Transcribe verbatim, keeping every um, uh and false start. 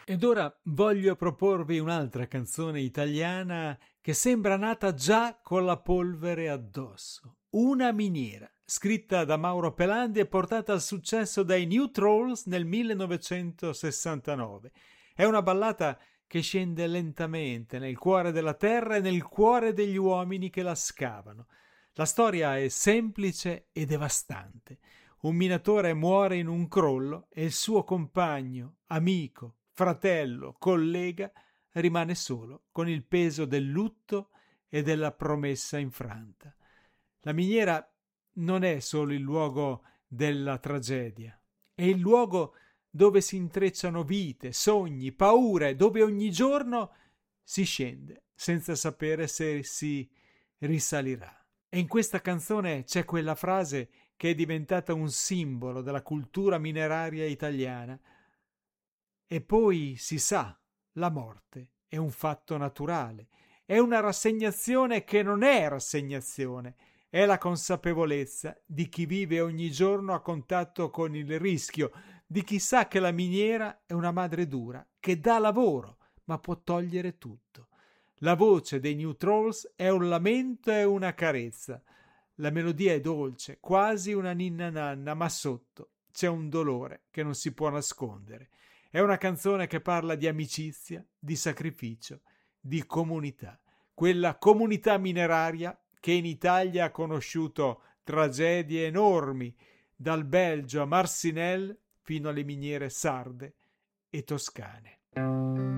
Ed ora voglio proporvi un'altra canzone italiana che sembra nata già con la polvere addosso. Una miniera, scritta da Mauro Pelandi e portata al successo dai New Trolls nel millenovecentosessantanove. È una ballata che scende lentamente nel cuore della terra e nel cuore degli uomini che la scavano. La storia è semplice e devastante. Un minatore muore in un crollo e il suo compagno, amico, fratello, collega rimane solo con il peso del lutto e della promessa infranta. La miniera non è solo il luogo della tragedia, è il luogo dove si intrecciano vite, sogni, paure, dove ogni giorno si scende senza sapere se si risalirà. E in questa canzone c'è quella frase che è diventata un simbolo della cultura mineraria italiana. E poi si sa, la morte è un fatto naturale, è una rassegnazione che non è rassegnazione, è la consapevolezza di chi vive ogni giorno a contatto con il rischio, di chi sa che la miniera è una madre dura, che dà lavoro, ma può togliere tutto. La voce dei New Trolls è un lamento e una carezza. La melodia è dolce, quasi una ninna nanna, ma sotto c'è un dolore che non si può nascondere. È una canzone che parla di amicizia, di sacrificio, di comunità. Quella comunità mineraria che in Italia ha conosciuto tragedie enormi, dal Belgio a Marcinelle fino alle miniere sarde e toscane.